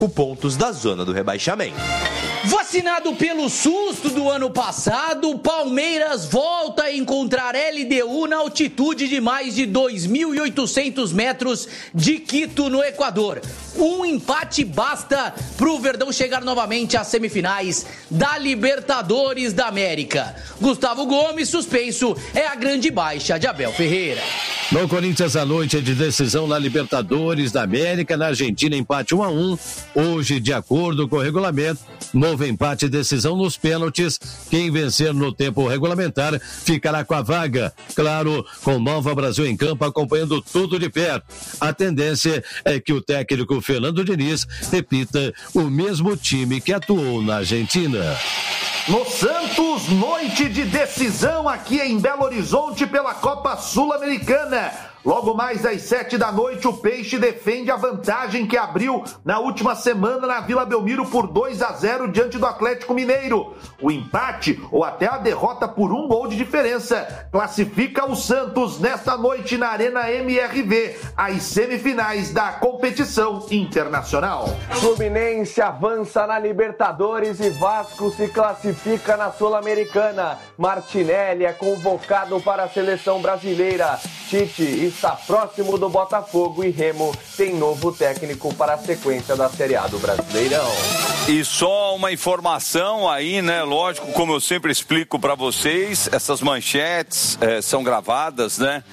pontos da zona do rebaixamento. Vacinado pelo susto do ano passado, Palmeiras volta a encontrar LDU na altitude de mais de 2.800 metros de Quito, no Equador. Um empate basta para o Verdão chegar novamente às semifinais da Libertadores da América. Gustavo Gomes, suspenso, é a grande baixa de Abel Ferreira. No Corinthians, a noite é de decisão na Libertadores da América. Na Argentina, empate 1-1. Hoje, de acordo com o regulamento, novo empate e decisão nos pênaltis. Quem vencer no tempo regulamentar ficará com a vaga. Claro, com Nova Brasil em campo acompanhando tudo de perto. A tendência é que o técnico Fernando Diniz repita o mesmo time que atuou na Argentina. No Santos, noite de decisão aqui em Belo Horizonte pela Copa Sul-Americana. Logo mais às 7h, o Peixe defende a vantagem que abriu na última semana na Vila Belmiro por 2-0 diante do Atlético Mineiro. O empate ou até a derrota por 1 gol de diferença classifica o Santos nesta noite na Arena MRV, às semifinais da competição internacional. Fluminense avança na Libertadores e Vasco se classifica na Sul-Americana. Martinelli é convocado para a seleção brasileira. Tite está próximo do Botafogo e Remo tem novo técnico para a sequência da Série A do Brasileirão. E só uma informação aí, né? Lógico, como eu sempre explico para vocês, essas manchetes são gravadas, né?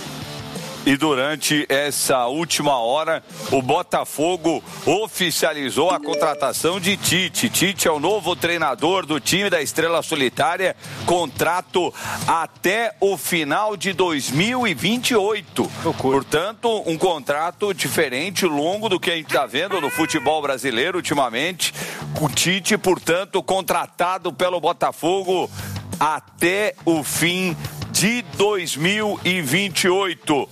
E durante essa última hora, o Botafogo oficializou a contratação de Tite. Tite é o novo treinador do time da Estrela Solitária, contrato até o final de 2028. Portanto, um contrato diferente, longo do que a gente está vendo no futebol brasileiro ultimamente. O Tite, portanto, contratado pelo Botafogo até o fim de 2028.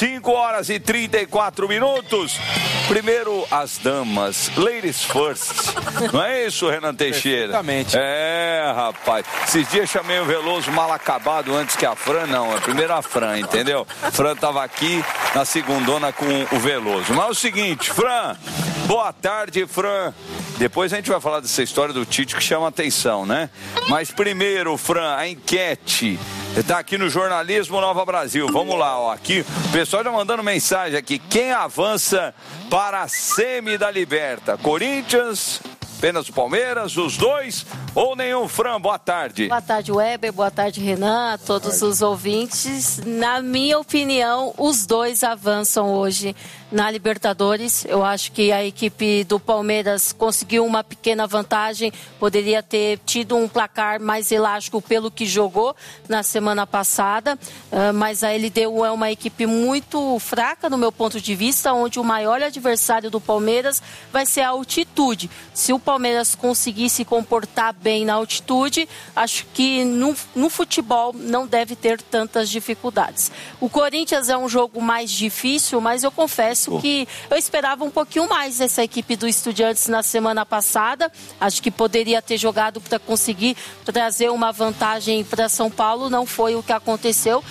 5h34. Primeiro as damas, ladies first. Não é isso, Renan Teixeira? Exatamente. É, rapaz. Esses dias chamei o Veloso mal acabado antes que a Fran, não. É primeiro a Fran, entendeu? Fran tava aqui na segundona com o Veloso. Mas é o seguinte, Fran, boa tarde, Fran. Depois a gente vai falar dessa história do Tite que chama atenção, né? Mas primeiro, Fran, a enquete está aqui no Jornalismo Nova Brasil. Vamos lá, ó. Aqui o pessoal já mandando mensagem aqui. Quem avança para a semi da Liberta? Corinthians, apenas o Palmeiras, os dois ou nenhum? Fran, boa tarde. Boa tarde, Weber. Boa tarde, Renan. A todos os ouvintes. Na minha opinião, os dois avançam hoje na Libertadores. Eu acho que a equipe do Palmeiras conseguiu uma pequena vantagem, poderia ter tido um placar mais elástico pelo que jogou na semana passada, mas a LDU é uma equipe muito fraca no meu ponto de vista, onde o maior adversário do Palmeiras vai ser a altitude. Se o Palmeiras conseguir se comportar bem na altitude, acho que no futebol não deve ter tantas dificuldades. O Corinthians é um jogo mais difícil, mas eu confesso que eu esperava um pouquinho mais dessa equipe do Estudiantes na semana passada. Acho que poderia ter jogado para conseguir trazer uma vantagem para São Paulo. Não foi o que aconteceu.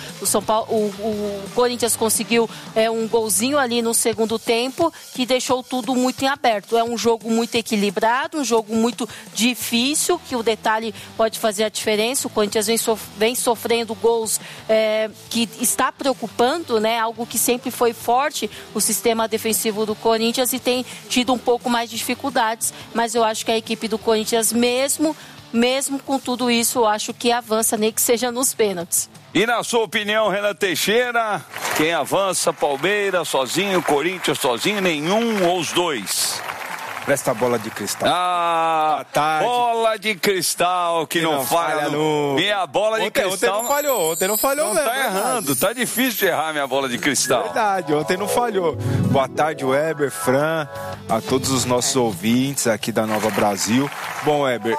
O Corinthians conseguiu um golzinho ali no segundo tempo que deixou tudo muito em aberto. É um jogo muito equilibrado, um jogo muito difícil, que o detalhe pode fazer a diferença. O Corinthians vem sofrendo gols que está preocupando, né? Algo que sempre foi forte, o sistema defensivo do Corinthians, e tem tido um pouco mais de dificuldades, mas eu acho que a equipe do Corinthians, mesmo com tudo isso, eu acho que avança, nem que seja nos pênaltis. E na sua opinião, Renan Teixeira, quem avança? Palmeiras sozinho, Corinthians sozinho, nenhum ou os dois? Presta a bola de cristal. Ah, bola de cristal que não falha nunca. Minha bola de cristal. Ontem não falhou não mesmo. Tá errando, tá difícil de errar minha bola de cristal. Verdade, ontem não falhou. Boa tarde, Weber, Fran, a todos os nossos ouvintes aqui da Nova Brasil. Bom, Weber,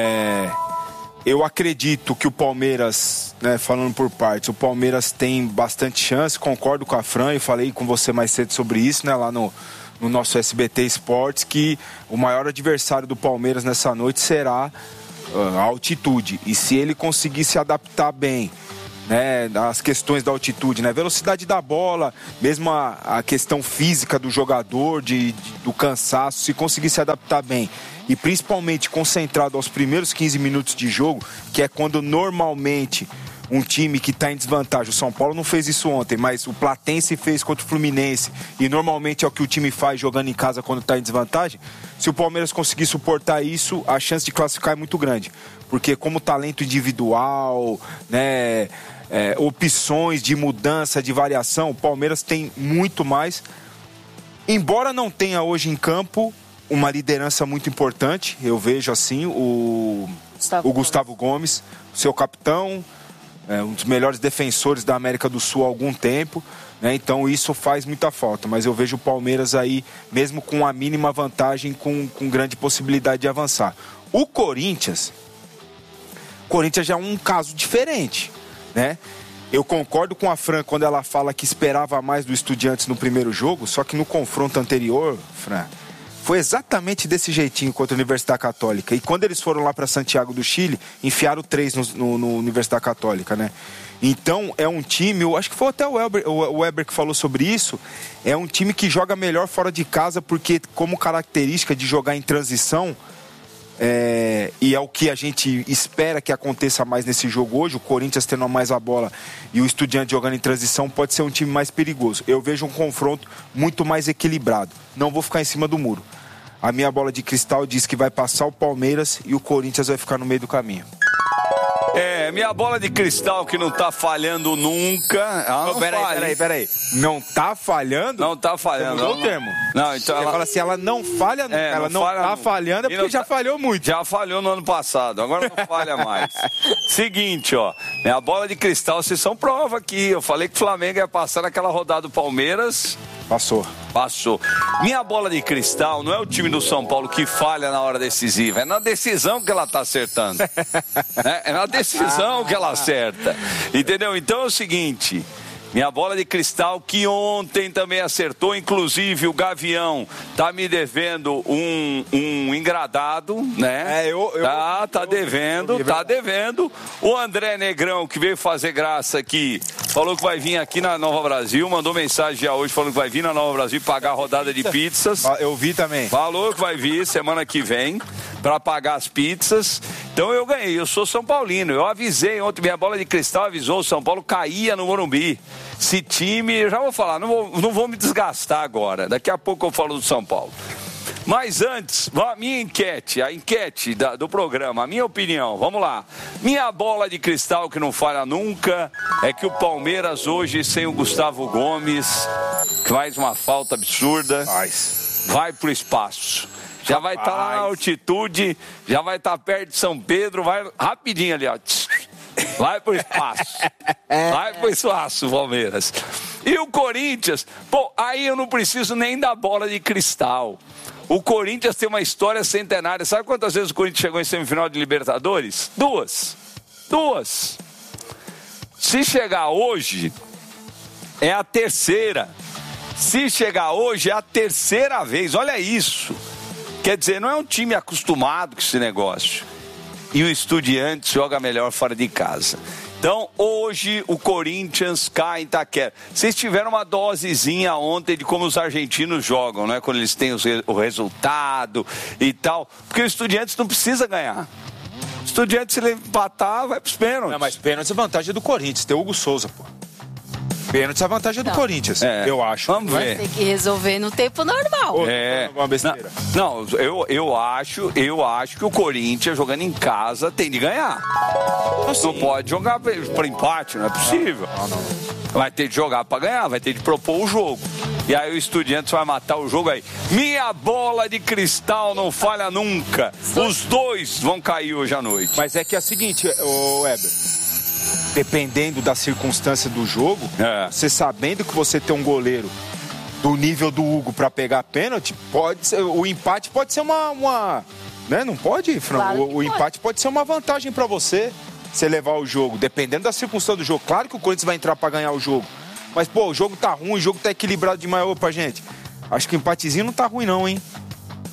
eu acredito que o Palmeiras, né, falando por partes, o Palmeiras tem bastante chance, concordo com a Fran, eu falei com você mais cedo sobre isso, né, lá no nosso SBT Esportes, que o maior adversário do Palmeiras nessa noite será a altitude. E se ele conseguir se adaptar bem né, as questões da altitude, né, velocidade da bola, mesmo a questão física do jogador, do cansaço, se conseguir se adaptar bem e principalmente concentrado aos primeiros 15 minutos de jogo, que é quando normalmente um time que está em desvantagem, o São Paulo não fez isso ontem, mas o Platense fez contra o Fluminense, e normalmente é o que o time faz jogando em casa quando está em desvantagem. Se o Palmeiras conseguir suportar isso, a chance de classificar é muito grande, porque como talento individual, né, opções de mudança, de variação, o Palmeiras tem muito mais, embora não tenha hoje em campo uma liderança muito importante. Eu vejo assim o Gustavo Gomes, seu capitão, um dos melhores defensores da América do Sul há algum tempo, né? Então isso faz muita falta, mas eu vejo o Palmeiras aí, mesmo com a mínima vantagem, com grande possibilidade de avançar. O Corinthians já é um caso diferente, né? Eu concordo com a Fran quando ela fala que esperava mais do Estudiantes no primeiro jogo, só que no confronto anterior, Fran, foi exatamente desse jeitinho contra a Universidade Católica. E quando eles foram lá para Santiago do Chile, enfiaram 3 no Universidade Católica, né? Então, é um time, eu acho que foi até o Weber que falou sobre isso, é um time que joga melhor fora de casa, porque como característica de jogar em transição, e é o que a gente espera que aconteça mais nesse jogo hoje, o Corinthians tendo mais a bola e o Estudiante jogando em transição, pode ser um time mais perigoso. Eu vejo um confronto muito mais equilibrado. Não vou ficar em cima do muro. A minha bola de cristal diz que vai passar o Palmeiras e o Corinthians vai ficar no meio do caminho. Minha bola de cristal que não tá falhando nunca. Peraí. Não tá falhando? Não tá falhando. Mudou o termo. Não, então ela fala assim, ela não falha nunca. Ela não tá falhando, é porque já falhou muito. Já falhou no ano passado, agora não falha mais. Seguinte, ó. Minha bola de cristal, vocês são prova aqui. Eu falei que o Flamengo ia passar naquela rodada do Palmeiras. Passou. Minha bola de cristal não é o time do São Paulo que falha na hora decisiva. É na decisão que ela tá acertando. É na decisão que ela acerta. Entendeu? Então é o seguinte... Minha bola de cristal, que ontem também acertou, inclusive o Gavião tá me devendo um engradado, né? Tá devendo. O André Negrão, que veio fazer graça aqui, falou que vai vir aqui na Nova Brasil, mandou mensagem já hoje falando que vai vir na Nova Brasil pagar a rodada de pizzas. Eu vi também. Falou que vai vir semana que vem para pagar as pizzas. Então eu ganhei, eu sou São Paulino. Eu avisei ontem, minha bola de cristal avisou, o São Paulo caía no Morumbi. Esse time, eu já vou falar, não vou me desgastar agora. Daqui a pouco eu falo do São Paulo. Mas antes, a minha enquete, do programa, a minha opinião, vamos lá. Minha bola de cristal que não falha nunca é que o Palmeiras hoje, sem o Gustavo Gomes, que faz uma falta absurda, vai pro espaço. Já vai estar lá na altitude, já vai estar perto de São Pedro, vai rapidinho ali, ó. Vai pro espaço. Vai pro espaço, Palmeiras. E o Corinthians, aí eu não preciso nem da bola de cristal. O Corinthians tem uma história centenária. Sabe quantas vezes o Corinthians chegou em semifinal de Libertadores? 2. Se chegar hoje, é a terceira. Se chegar hoje, é a terceira vez. Olha isso. Quer dizer, não é um time acostumado com esse negócio. E o Estudiantes joga melhor fora de casa. Então, hoje, o Corinthians cai em Itaquera. Vocês tiveram uma dosezinha ontem de como os argentinos jogam, né? Quando eles têm o resultado e tal. Porque o Estudiantes não precisa ganhar. O Estudiantes, se ele empatar, vai pros pênaltis. Não, mas pênaltis é vantagem do Corinthians. Tem o Hugo Souza, pô. Pênaltis é a vantagem do Corinthians, eu acho. Vamos ver. Tem que resolver no tempo normal. Uma besteira. Não, eu acho que o Corinthians jogando em casa tem de ganhar. Não pode jogar para empate, não é possível. Não. Vai ter de jogar para ganhar, vai ter de propor o jogo. E aí o Estudiantes vai matar o jogo aí. Minha bola de cristal não falha nunca. Os dois vão cair hoje à noite. Mas é que é o seguinte, Weber. Dependendo da circunstância do jogo, você sabendo que você tem um goleiro do nível do Hugo para pegar pênalti, o empate pode ser uma né? Não pode, Fran? Claro o empate pode ser uma vantagem para você levar o jogo, dependendo da circunstância do jogo. Claro que o Corinthians vai entrar para ganhar o jogo, mas o jogo tá ruim, o jogo tá equilibrado demais. Opa, gente, acho que o empatezinho não tá ruim não, hein?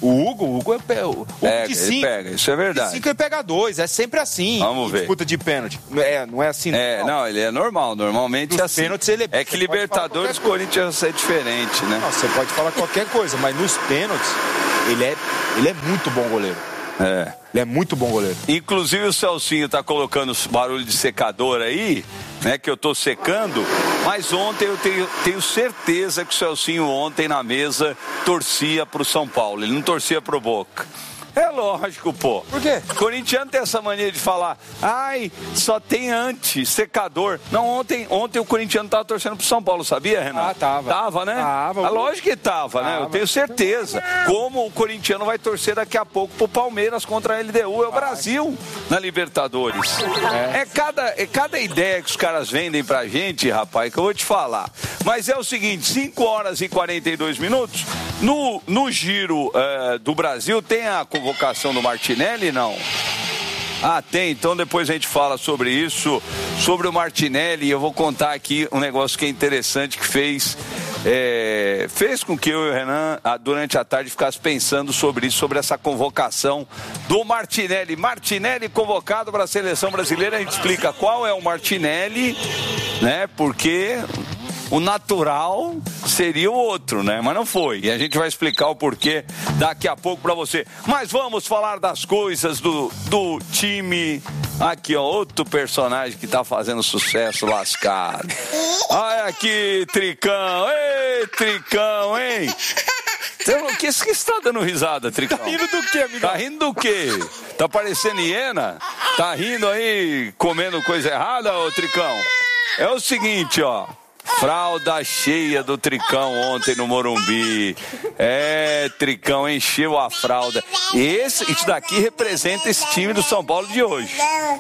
O Hugo de 5. Ele pega, isso é verdade. De 5 ele pega 2, é sempre assim. Vamos ver. Disputa de pênalti. Não é assim. Não, ele é normal. Normalmente é assim. Pênaltis, ele é que Libertadores, Corinthians é diferente, né? Não, você pode falar qualquer coisa, mas nos pênaltis, ele é muito bom goleiro. Ele é muito bom goleiro. Inclusive o Celcinho tá colocando barulho de secador aí, né? Que eu tô secando. Mas ontem eu tenho certeza que o Celcinho ontem na mesa torcia pro São Paulo. Ele não torcia pro Boca. É lógico, pô. Por quê? O corintiano tem essa mania de falar, só tem secador. Não, ontem o corintiano tava torcendo pro São Paulo, sabia, Renato? Tava. Tava, né? Tava. Lógico que tava, né? Eu tenho certeza. Como o corintiano vai torcer daqui a pouco pro Palmeiras contra a LDU, é o Brasil na Libertadores. É cada ideia que os caras vendem pra gente, rapaz, que eu vou te falar. Mas é o seguinte, 5 horas e 42 minutos, no giro do Brasil tem a convocação do Martinelli, não? Tem, então depois a gente fala sobre isso, sobre o Martinelli. Eu vou contar aqui um negócio que é interessante, que fez com que eu e o Renan durante a tarde ficasse pensando sobre isso, sobre essa convocação do Martinelli. Martinelli convocado para a seleção brasileira. A gente explica qual é o Martinelli, né? Porque o natural seria o outro, né? Mas não foi. E a gente vai explicar o porquê daqui a pouco pra você. Mas vamos falar das coisas do time. Aqui, ó, outro personagem que tá fazendo sucesso lascado. Olha aqui, Tricão. Ei, Tricão, hein? O que você está dando risada, Tricão? Tá rindo do quê, amigo? Tá rindo do quê? Tá parecendo hiena? Tá rindo aí, comendo coisa errada, ô Tricão? É o seguinte, ó. Fralda cheia do Tricão ontem no Morumbi. Tricão encheu a fralda. Isso daqui representa esse time do São Paulo de hoje.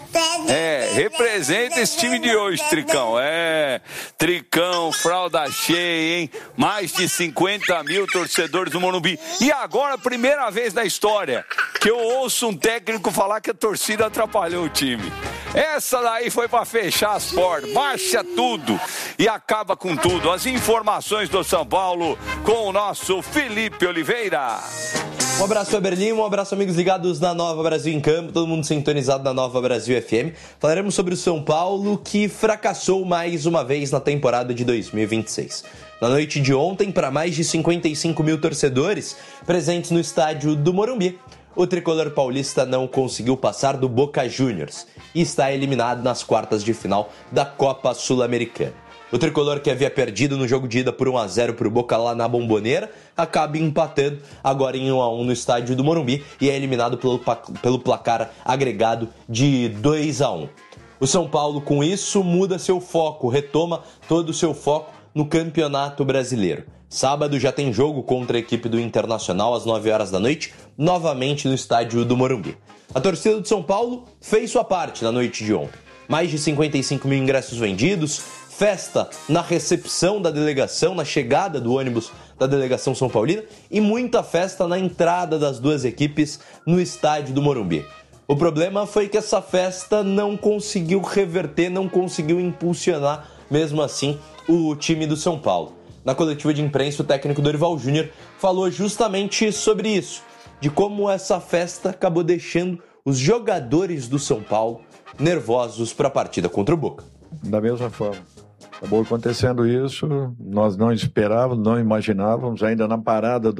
Representa esse time de hoje, Tricão. Tricão, fralda cheia, hein? Mais de 50 mil torcedores no Morumbi. E agora, primeira vez na história que eu ouço um técnico falar que a torcida atrapalhou o time. Essa daí foi pra fechar as portas, baixa tudo e acaba com tudo. As informações do São Paulo com o nosso Felipe Oliveira. Um abraço, Eberlinho, um abraço, amigos ligados na Nova Brasil em Campo, todo mundo sintonizado na Nova Brasil FM. Falaremos sobre o São Paulo, que fracassou mais uma vez na temporada de 2026. Na noite de ontem, para mais de 55 mil torcedores presentes no estádio do Morumbi, o tricolor paulista não conseguiu passar do Boca Juniors e está eliminado nas quartas de final da Copa Sul-Americana. O tricolor, que havia perdido no jogo de ida por 1-0 para o Boca lá na Bombonera, acaba empatando agora em 1-1 no estádio do Morumbi e é eliminado pelo placar agregado de 2-1. O São Paulo, com isso, muda seu foco, retoma todo o seu foco no Campeonato Brasileiro. Sábado já tem jogo contra a equipe do Internacional às 9 horas da noite, novamente no estádio do Morumbi. A torcida do São Paulo fez sua parte na noite de ontem. Mais de 55 mil ingressos vendidos, festa na recepção da delegação, na chegada do ônibus da delegação São Paulina e muita festa na entrada das duas equipes no estádio do Morumbi. O problema foi que essa festa não conseguiu reverter, não conseguiu impulsionar, mesmo assim, o time do São Paulo. Na coletiva de imprensa, o técnico Dorival Júnior falou justamente sobre isso, de como essa festa acabou deixando os jogadores do São Paulo nervosos para a partida contra o Boca. Da mesma forma. Acabou acontecendo isso, nós não esperávamos, não imaginávamos, ainda na parada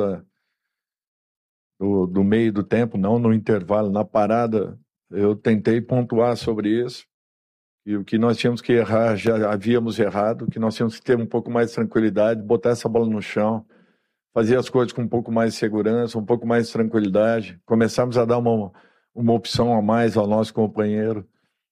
do meio do tempo, não no intervalo, na parada, eu tentei pontuar sobre isso. E o que nós tínhamos que errar, já havíamos errado, que nós tínhamos que ter um pouco mais de tranquilidade, botar essa bola no chão, fazer as coisas com um pouco mais de segurança, um pouco mais de tranquilidade. Começamos a dar uma opção a mais ao nosso companheiro.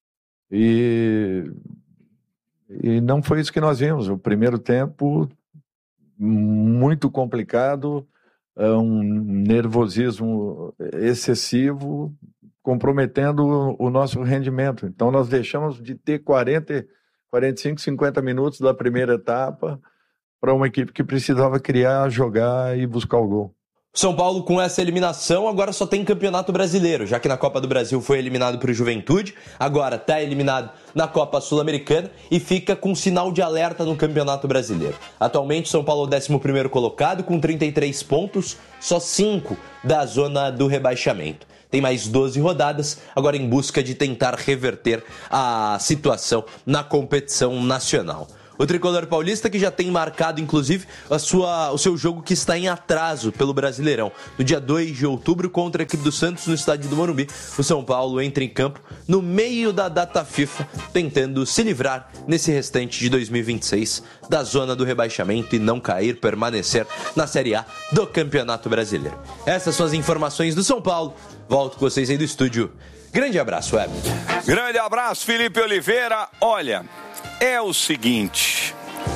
E não foi isso que nós vimos. O primeiro tempo, muito complicado, um nervosismo excessivo, comprometendo o nosso rendimento. Então nós deixamos de ter 40, 45, 50 minutos da primeira etapa para uma equipe que precisava criar, jogar e buscar o gol. São Paulo, com essa eliminação, agora só tem Campeonato Brasileiro, já que na Copa do Brasil foi eliminado para o Juventude, agora está eliminado na Copa Sul-Americana e fica com sinal de alerta no Campeonato Brasileiro. Atualmente, São Paulo é o 11º colocado, com 33 pontos, só 5 da zona do rebaixamento. Tem mais 12 rodadas, agora em busca de tentar reverter a situação na competição nacional. O tricolor paulista que já tem marcado, inclusive, o seu jogo que está em atraso pelo Brasileirão. No dia 2 de outubro, contra a equipe do Santos, no estádio do Morumbi, o São Paulo entra em campo no meio da data FIFA, tentando se livrar, nesse restante de 2026, da zona do rebaixamento e não cair, permanecer na Série A do Campeonato Brasileiro. Essas são as informações do São Paulo. Volto com vocês aí do estúdio. Grande abraço, Web. Grande abraço, Felipe Oliveira. Olha, é o seguinte,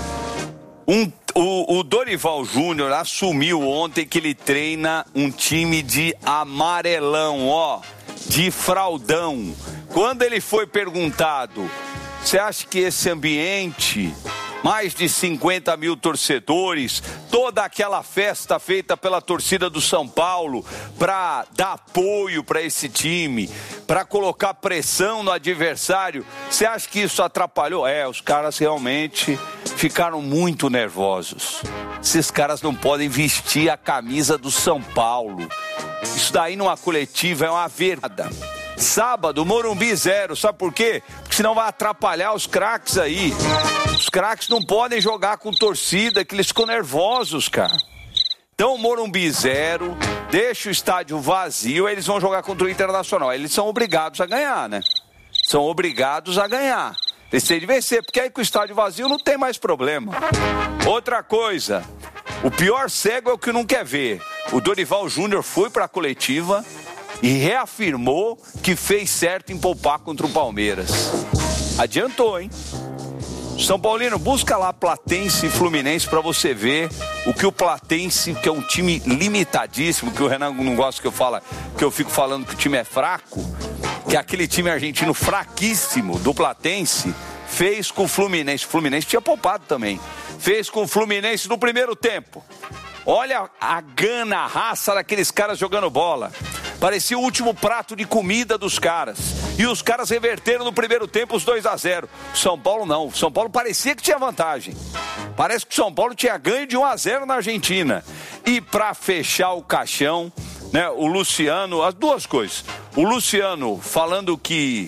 o Dorival Júnior assumiu ontem que ele treina um time de amarelão, de fraldão. Quando ele foi perguntado, você acha que esse ambiente, mais de 50 mil torcedores, toda aquela festa feita pela torcida do São Paulo para dar apoio para esse time, para colocar pressão no adversário, você acha que isso atrapalhou? Os caras realmente ficaram muito nervosos. Esses caras não podem vestir a camisa do São Paulo. Isso daí numa coletiva é uma vergonha. Sábado, Morumbi 0, sabe por quê? Porque senão vai atrapalhar os craques aí. Os craques não podem jogar com torcida, que eles ficam nervosos, cara. Então, Morumbi 0, deixa o estádio vazio, eles vão jogar contra o Internacional. Eles são obrigados a ganhar, né? São obrigados a ganhar. Eles têm de vencer, porque aí com o estádio vazio não tem mais problema. Outra coisa, o pior cego é o que não quer ver. O Dorival Júnior foi para a coletiva e reafirmou que fez certo em poupar contra o Palmeiras. Adiantou, hein? São Paulino, busca lá Platense e Fluminense para você ver o que o Platense, que é um time limitadíssimo, que o Renan não gosta que eu fico falando que o time é fraco, que aquele time argentino fraquíssimo do Platense fez com o Fluminense. O Fluminense tinha poupado também. Fez com o Fluminense no primeiro tempo. Olha a gana, a raça daqueles caras jogando bola. Parecia o último prato de comida dos caras. E os caras reverteram no primeiro tempo os 2-0. São Paulo não. São Paulo parecia que tinha vantagem. Parece que o São Paulo tinha ganho de 1-0 na Argentina. E para fechar o caixão, né, o Luciano, as duas coisas. O Luciano falando que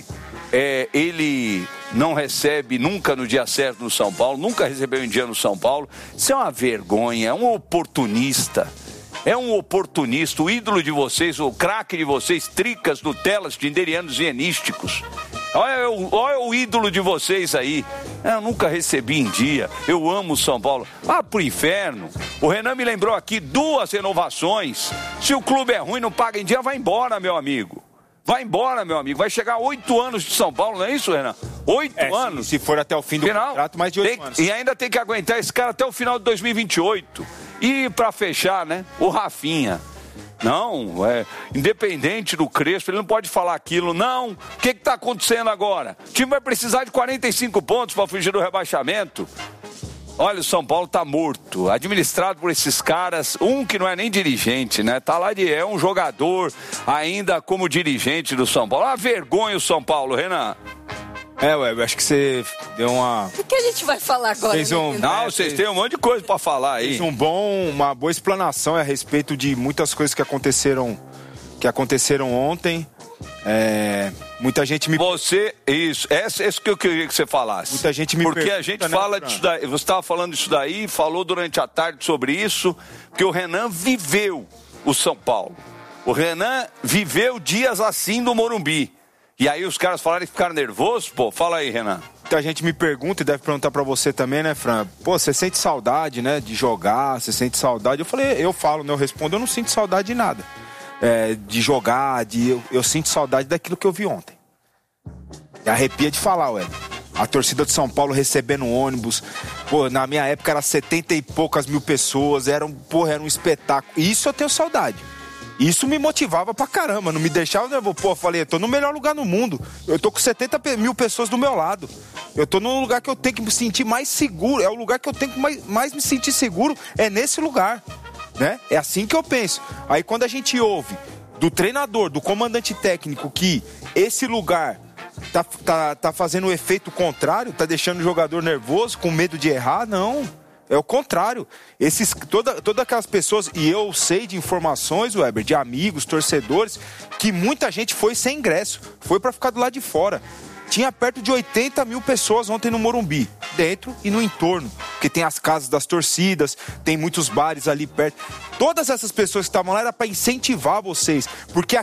ele não recebe nunca no dia certo no São Paulo, nunca recebeu em dia no São Paulo. Isso é uma vergonha, é um oportunista. É um oportunista, o ídolo de vocês, o craque de vocês, tricas, nutelas, tinderianos e enísticos. Olha o ídolo de vocês aí. Eu nunca recebi em dia, eu amo o São Paulo. Vá pro inferno. O Renan me lembrou aqui 2 renovações. Se o clube é ruim, não paga em dia, vai embora, meu amigo. Vai embora, meu amigo. Vai chegar 8 anos de São Paulo, não é isso, Renan? 8 anos. Se for até o fim do contrato, mais de 8 anos. E ainda tem que aguentar esse cara até o final de 2028. E pra fechar, né, o Rafinha. Não, independente do Crespo, ele não pode falar aquilo. Não, o que tá acontecendo agora? O time vai precisar de 45 pontos para fugir do rebaixamento. Olha, o São Paulo tá morto, administrado por esses caras, um que não é nem dirigente, né? Tá lá é um jogador ainda como dirigente do São Paulo. Uma vergonha o São Paulo, Renan. Eu acho que você deu uma... O que a gente vai falar agora? Não, vocês têm um monte de coisa pra falar aí. Fez uma boa explanação a respeito de muitas coisas que aconteceram ontem. Muita gente me... Isso que eu queria que você falasse. Muita gente me Porque a gente fala disso daí, você estava falando disso daí, falou durante a tarde sobre isso, porque o Renan viveu o São Paulo. O Renan viveu dias assim do Morumbi. E aí os caras falaram que ficaram nervosos, pô, fala aí, Renan. Muita gente me pergunta e deve perguntar pra você também, né, Fran? Pô, você sente saudade, né, de jogar, você sente saudade? Eu falo, né, eu respondo, eu não sinto saudade de nada. De jogar, eu sinto saudade daquilo que eu vi ontem. E arrepia de falar, a torcida de São Paulo recebendo ônibus, pô, na minha época era 70 e poucas mil pessoas, era um espetáculo. Isso eu tenho saudade. Isso me motivava pra caramba, não me deixava nervoso. Pô, eu falei, eu tô no melhor lugar no mundo. Eu tô com 70 mil pessoas do meu lado. Eu tô num lugar que eu tenho que me sentir mais seguro. É o lugar que eu tenho que mais me sentir seguro, é nesse lugar. né? É assim que eu penso. Aí quando a gente ouve do treinador, do comandante técnico, que esse lugar tá fazendo o efeito contrário, tá deixando o jogador nervoso, com medo de errar, não. É o contrário. Todas aquelas pessoas, e eu sei de informações, Weber, de amigos, torcedores, que muita gente foi sem ingresso, foi para ficar do lado de fora. Tinha perto de 80 mil pessoas ontem no Morumbi, dentro e no entorno, porque tem as casas das torcidas, tem muitos bares ali perto. Todas essas pessoas que estavam lá era para incentivar vocês, porque